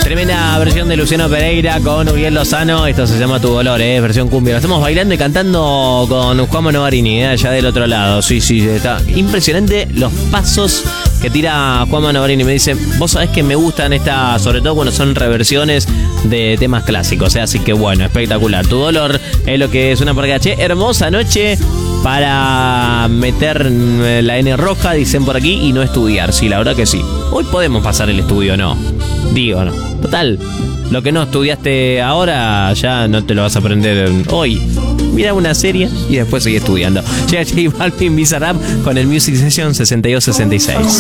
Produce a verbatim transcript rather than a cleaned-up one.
Tremenda versión de Luciano Pereira con Uriel Lozano. Esto se llama Tu Dolor, eh, versión cumbia. Lo estamos bailando y cantando con Juan Manovarini, eh, allá del otro lado. Sí, sí, está impresionante los pasos que tira Juan Manovarini. Me dice, vos sabés que me gustan estas, sobre todo cuando son reversiones de temas clásicos, eh, así que bueno, espectacular. Tu Dolor es lo que suena por acá. Che, hermosa noche para meter la N roja, dicen por aquí, y no estudiar. Sí, la verdad que sí. Hoy podemos pasar el estudio, ¿no? Digo, ¿no? Total, lo que no estudiaste ahora ya no te lo vas a aprender hoy. Mira una serie y después sigue estudiando. Llega J Balvin, Bizarrap con el Music Session sesenta y dos sesenta y seis.